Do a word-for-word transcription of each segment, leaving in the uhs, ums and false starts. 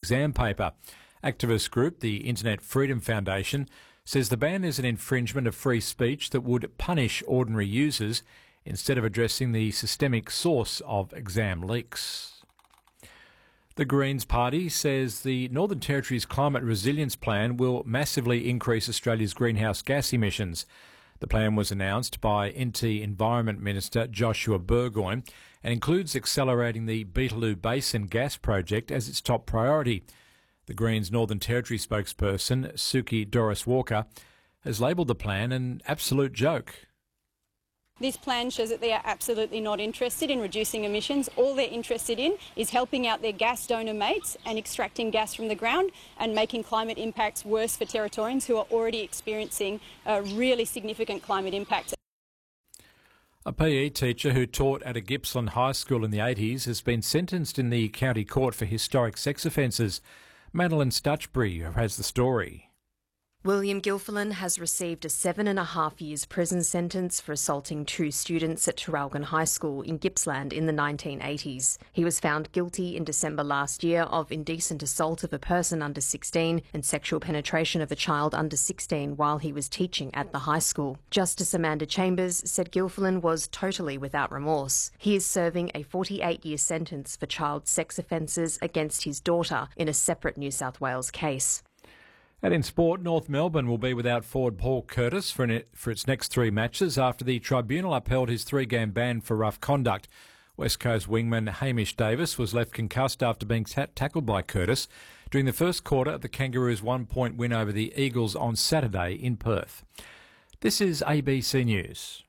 exam paper. Activist group, the Internet Freedom Foundation, says the ban is an infringement of free speech that would punish ordinary users instead of addressing the systemic source of exam leaks. The Greens Party says the Northern Territory's climate resilience plan will massively increase Australia's greenhouse gas emissions. The plan was announced by N T Environment Minister Joshua Burgoyne and includes accelerating the Beetaloo Basin gas project as its top priority. The Greens Northern Territory spokesperson, Suki Doris Walker, has labelled the plan an absolute joke. This plan shows that they are absolutely not interested in reducing emissions. All they're interested in is helping out their gas donor mates and extracting gas from the ground and making climate impacts worse for Territorians who are already experiencing uh, really significant climate impacts. A P E teacher who taught at a Gippsland high school in the eighties has been sentenced in the county court for historic sex offences. Madeline Stutchbury has the story. William Gilfillan has received a seven and a half years prison sentence for assaulting two students at Traralgon High School in Gippsland in the nineteen eighties. He was found guilty in December last year of indecent assault of a person under sixteen and sexual penetration of a child under sixteen while he was teaching at the high school. Justice Amanda Chambers said Gilfillan was totally without remorse. He is serving a forty-eight year sentence for child sex offences against his daughter in a separate New South Wales case. And in sport, North Melbourne will be without forward Paul Curtis for, an, for its next three matches after the tribunal upheld his three-game ban for rough conduct. West Coast wingman Hamish Davis was left concussed after being ta- tackled by Curtis during the first quarter of the Kangaroos' one-point win over the Eagles on Saturday in Perth. This is A B C News.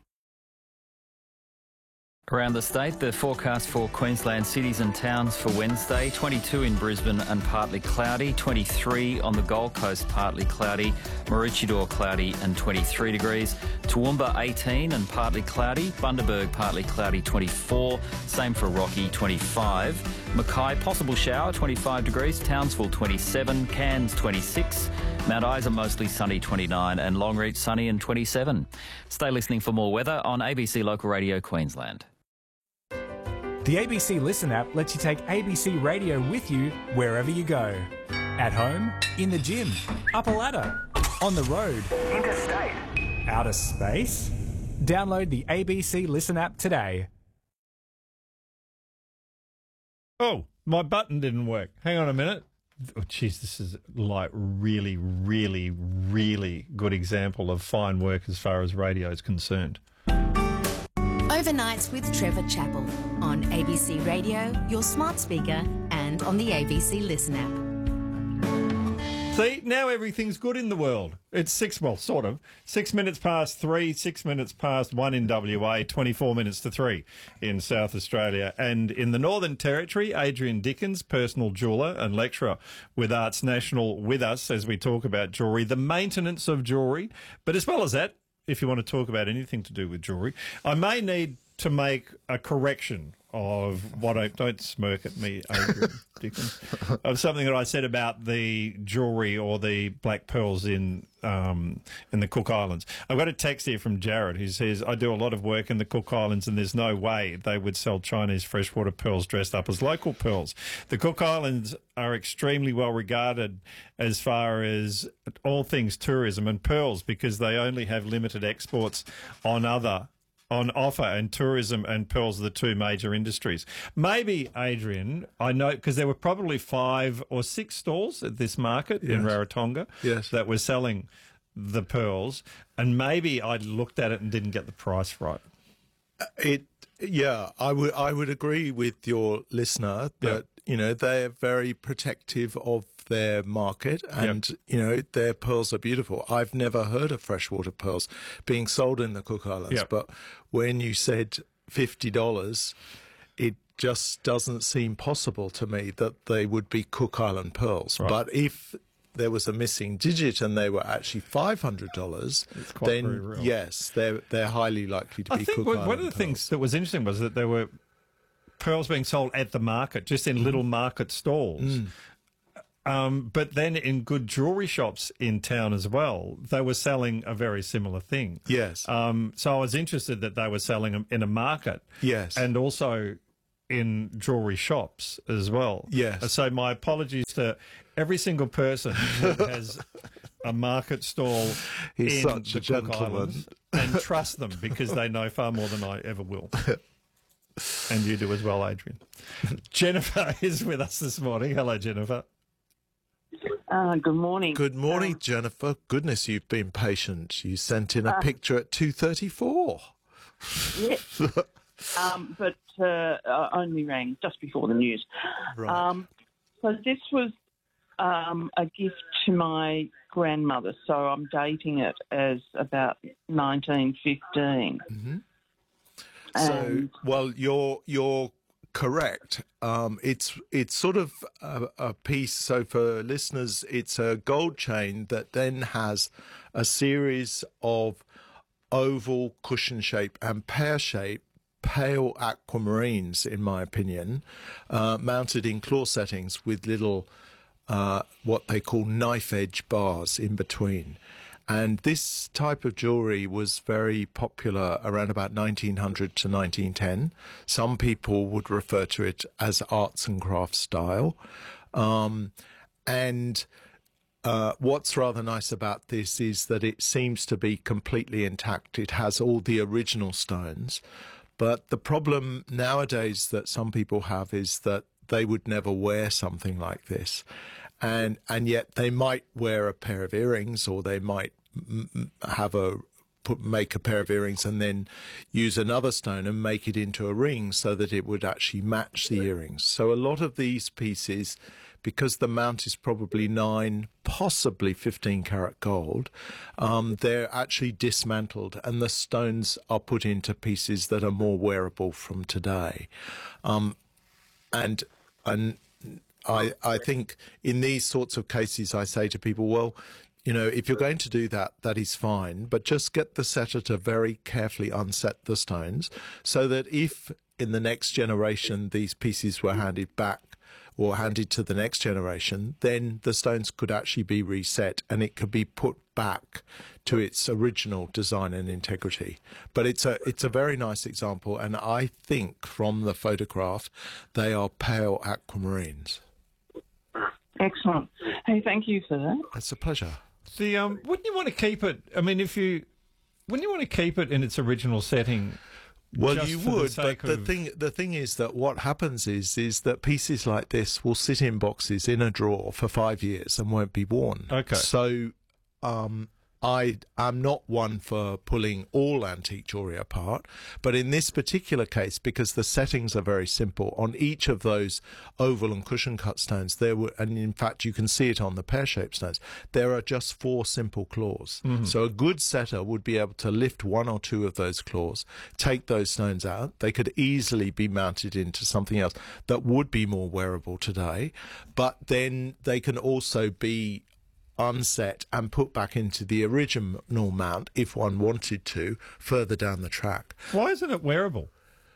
Around the state, the forecast for Queensland cities and towns for Wednesday, twenty-two in Brisbane and partly cloudy, twenty-three on the Gold Coast, partly cloudy, Maroochydore cloudy and twenty-three degrees, Toowoomba eighteen and partly cloudy, Bundaberg partly cloudy twenty-four, same for Rocky twenty-five, Mackay possible shower twenty-five degrees, Townsville twenty-seven, Cairns twenty-six, Mount Isa mostly sunny twenty-nine and Longreach sunny and twenty-seven. Stay listening for more weather on A B C Local Radio Queensland. The A B C Listen app lets you take A B C Radio with you wherever you go. At home, in the gym, up a ladder, on the road, interstate, outer space. Download the A B C Listen app today. Oh, my button didn't work. Hang on a minute. Oh, geez, this is like really, really, really good example of fine work as far as radio is concerned. Overnights with Trevor Chappell on A B C Radio, your smart speaker, and on the A B C Listen app. See, now everything's good in the world. It's six, well, sort of, six minutes past three, six minutes past one in W A, twenty-four minutes to three in South Australia. And in the Northern Territory, Adrian Dickens, personal jeweller and lecturer with Arts National, with us as we talk about jewellery, the maintenance of jewellery, but as well as that, if you want to talk about anything to do with jewellery, I may need to make a correction of what I... Don't smirk at me, Adrian Dickens. Of something that I said about the jewellery or the black pearls in um, in the Cook Islands. I've got a text here from Jared who says, I do a lot of work in the Cook Islands and there's no way they would sell Chinese freshwater pearls dressed up as local pearls. The Cook Islands are extremely well regarded as far as all things tourism and pearls because they only have limited exports on other on offer, and tourism and pearls are the two major industries. Maybe, Adrian, I know, because there were probably five or six stalls at this market yes. in Rarotonga yes. that were selling the pearls, and maybe I looked at it and didn't get the price right. It, yeah, I would I would agree with your listener that, yep. you know, they're very protective of their market and, yep. you know, their pearls are beautiful. I've never heard of freshwater pearls being sold in the Cook Islands, yep. but when you said fifty dollars, it just doesn't seem possible to me that they would be Cook Island pearls. Right. But if there was a missing digit and they were actually five hundred dollars, then yes, they're they're highly likely to I be think Cook one Island of the pearls. things that was interesting was that there were pearls being sold at the market, just in little market stalls. Mm. Um, but then in good jewellery shops in town as well, they were selling a very similar thing. Yes. Um, so I was interested that they were selling them in a market. Yes. And also in jewellery shops as well. Yes. So my apologies to every single person that has a market stall He's in such the a Cook gentleman. Islands, and trust them because they know far more than I ever will. And you do as well, Adrian. Jennifer is with us this morning. Hello, Jennifer. Uh, good morning. Good morning, Um, Jennifer. Goodness, you've been patient. You sent in a picture at two thirty-four. Yes. um, but uh, I only rang just before the news. Right. Um, so this was um, a gift to my grandmother, so I'm dating it as about nineteen fifteen. Mm-hmm. So, And- well, you're you're correct. Um, it's it's sort of a, a piece. So for listeners, it's a gold chain that then has a series of oval, cushion shape, and pear shape pale aquamarines, in my opinion, uh, mounted in claw settings with little uh, what they call knife edge bars in between. And this type of jewellery was very popular around about nineteen hundred to nineteen ten. Some people would refer to it as arts and crafts style. Um, and uh, what's rather nice about this is that it seems to be completely intact. It has all the original stones. But the problem nowadays that some people have is that they would never wear something like this. And and yet they might wear a pair of earrings, or they might m- have a put make a pair of earrings and then use another stone and make it into a ring so that it would actually match the earrings. So a lot of these pieces, because the mount is probably nine, possibly fifteen karat gold, um, they're actually dismantled and the stones are put into pieces that are more wearable from today. Um, and and I, I think in these sorts of cases, I say to people, well, you know, if you're going to do that, that is fine, but just get the setter to very carefully unset the stones so that if in the next generation these pieces were handed back or handed to the next generation, then the stones could actually be reset and it could be put back to its original design and integrity. But it's a it's a very nice example, and I think from the photograph they are pale aquamarines. Excellent. Hey, thank you for that. It's a pleasure. The um, wouldn't you want to keep it? I mean, if you wouldn't you want to keep it in its original setting? Well, just you for the would, but sake the of- thing the thing is that what happens is is that pieces like this will sit in boxes in a drawer for five years and won't be worn. Okay. So, um, I am not one for pulling all antique jewellery apart, but in this particular case, because the settings are very simple, on each of those oval and cushion cut stones, there were, and in fact you can see it on the pear-shaped stones, there are just four simple claws. Mm-hmm. So a good setter would be able to lift one or two of those claws, take those stones out. They could easily be mounted into something else that would be more wearable today, but then they can also be unset and put back into the original mount if one wanted to further down the track. Why isn't it wearable?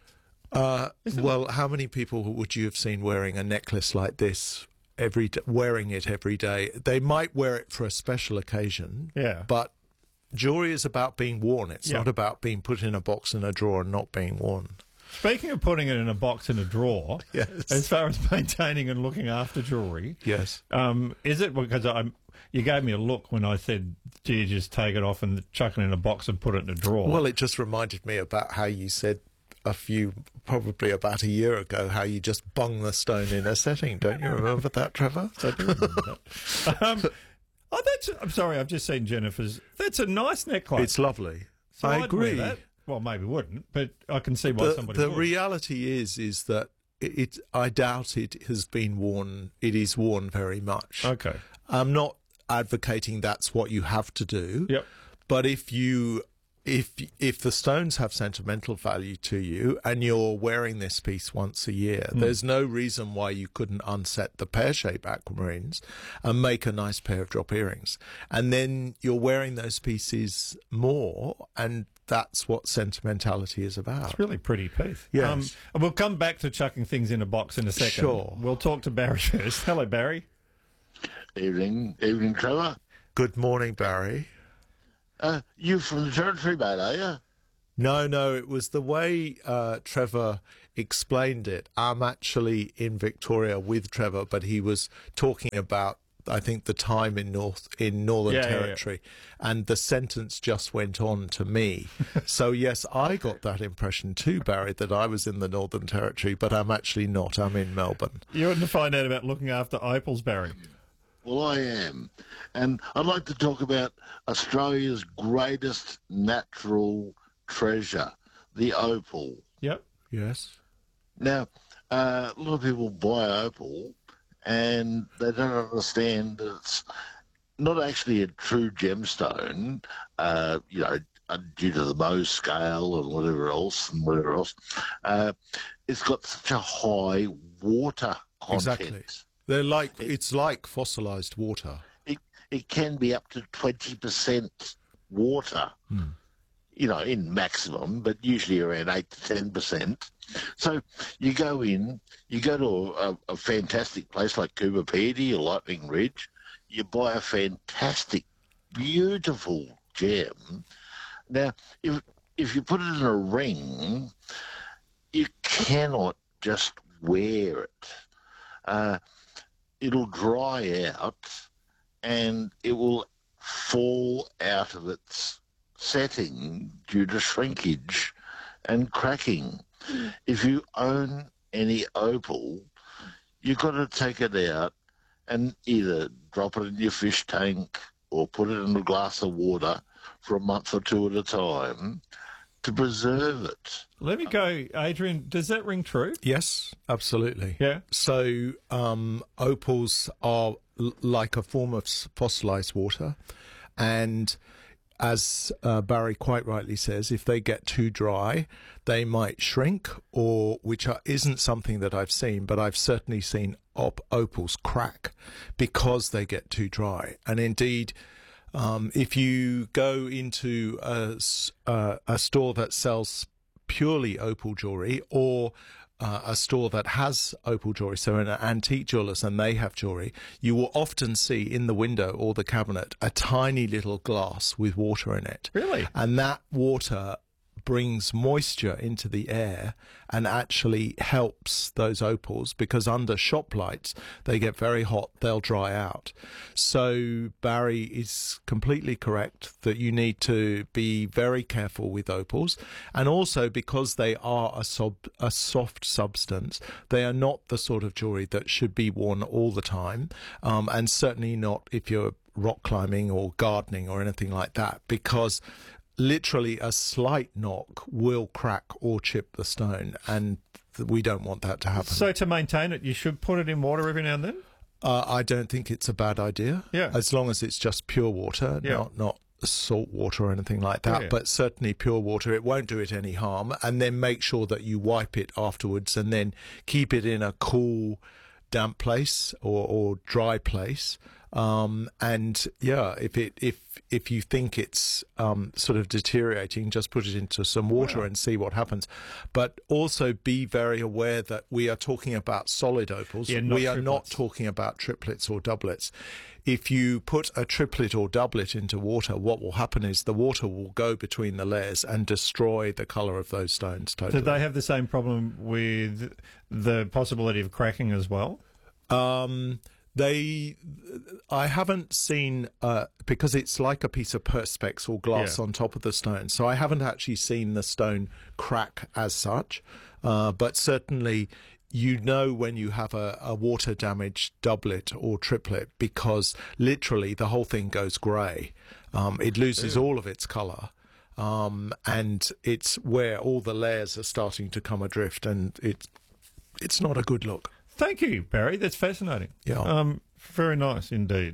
Uh, well, how many people would you have seen wearing a necklace like this every d- wearing it every day? They might wear it for a special occasion, Yeah. but jewelry is about being worn. It's Yeah. not about being put in a box in a drawer and not being worn. Speaking of putting it in a box in a drawer, Yes. as far as maintaining and looking after jewellery, Yes. um, is it because I'm? You gave me a look when I said, "Do you just take it off and chuck it in a box and put it in a drawer?" Well, it just reminded me about how you said a few, probably about a year ago, how you just bung the stone in a setting. Don't you remember that, Trevor? I do remember that. Um, oh, that's. I'm sorry, I've just seen Jennifer's. That's a nice necklace. It's lovely. So I I'd agree. wear that. Well, maybe wouldn't, but I can see why The, somebody the would. reality is, is that it, it. I doubt it has been worn. It is worn very much. Okay. I'm not advocating that's what you have to do. Yep. But if you, if if the stones have sentimental value to you and you're wearing this piece once a year, Mm. there's no reason why you couldn't unset the pear-shaped aquamarines and make a nice pair of drop earrings. And then you're wearing those pieces more, and that's what sentimentality is about. It's really pretty piece. Yes. Um, we'll come back to chucking things in a box in a second. Sure. We'll talk to Barry first. Hello, Barry. Evening, evening, Trevor. Good morning, Barry. Uh, you from the territory, mate, are you? No, no, it was the way uh, Trevor explained it. I'm actually in Victoria with Trevor, but he was talking about, I think, the time in North in Northern Yeah, yeah, Territory, and the sentence just went on to me. So yes, I got that impression too, Barry, that I was in the Northern Territory, but I'm actually not. I'm in Melbourne. You want to find out about looking after opals, Barry? Well, I am. And I'd like to talk about Australia's greatest natural treasure, the opal. Yep. Yes. Now, uh, a lot of people buy opal and they don't understand that it's not actually a true gemstone, uh, you know, uh, due to the Mohs scale and whatever else and whatever else. Uh, it's got such a high water content. Exactly. They're like, it's like fossilized water. It, it can be up to twenty percent water. Hmm. You know, in maximum, but usually around eight to ten percent. So you go in, you go to a, a fantastic place like Coober Pedy or Lightning Ridge, you buy a fantastic, beautiful gem. Now, if if you put it in a ring, you cannot just wear it. Uh, it'll dry out and it will fall out of its setting due to shrinkage and cracking. If you own any opal, you've got to take it out and either drop it in your fish tank or put it in a glass of water for a month or two at a time to preserve it. Let me go, Adrian. Does that ring true? Yes, absolutely. Yeah. So um, opals are l- like a form of s- fossilized water, and as uh, Barry quite rightly says, if they get too dry, they might shrink, or which are, isn't something that I've seen, but I've certainly seen op- opals crack because they get too dry. And indeed, um, if you go into a, s- uh, a store that sells purely opal jewellery, or Uh, a store that has opal jewellery, so an antique jewellers, and they have jewellery, you will often see in the window or the cabinet a tiny little glass with water in it. Really? And that water brings moisture into the air and actually helps those opals, because under shop lights they get very hot, they'll dry out. So Barry is completely correct that you need to be very careful with opals, and also because they are a, sub, a soft substance, they are not the sort of jewellery that should be worn all the time, um, and certainly not if you're rock climbing or gardening or anything like that, because literally a slight knock will crack or chip the stone, and th- we don't want that to happen. So to maintain it, you should put it in water every now and then? Uh, I don't think it's a bad idea. Yeah. As long as it's just pure water, Yeah. not not salt water or anything like that, Yeah. but certainly pure water. It won't do it any harm. And then make sure that you wipe it afterwards, and then keep it in a cool, damp place or, or dry place. Um, and yeah, if it if if you think it's um, sort of deteriorating, just put it into some water Wow. and see what happens. But also be very aware that we are talking about solid opals. Yeah, not we are not triplets. talking about triplets or doublets. If you put a triplet or doublet into water, what will happen is the water will go between the layers and destroy the colour of those stones totally. Did they have the same problem with the possibility of cracking as well? Um, they, I haven't seen, uh, because it's like a piece of perspex or glass Yeah. on top of the stone, so I haven't actually seen the stone crack as such, uh, but certainly you know when you have a, a water damaged doublet or triplet, because literally the whole thing goes grey. Um, it loses all of its colour. Um, and it's where all the layers are starting to come adrift, and it's it's not a good look. Thank you, Barry. That's fascinating. Yeah. Um, very nice indeed.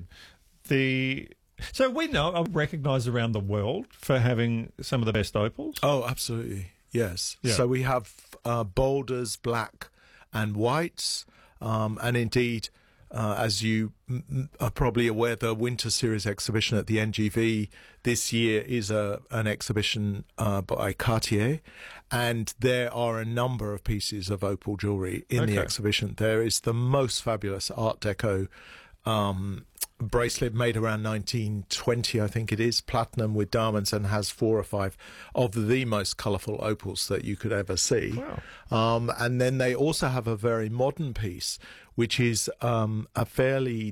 The so we know are recognised around the world for having some of the best opals. Oh, absolutely. Yes. Yeah. So we have uh, boulders, black and whites, um, and indeed, uh, as you m- are probably aware, the Winter Series exhibition at the N G V this year is a an exhibition uh, by Cartier, and there are a number of pieces of opal jewellery in Okay. the exhibition. There is the most fabulous Art Deco um, bracelet made around nineteen twenty, I think it is, platinum with diamonds, and has four or five of the most colourful opals that you could ever see. Wow. Um, and then they also have a very modern piece, which is um, a fairly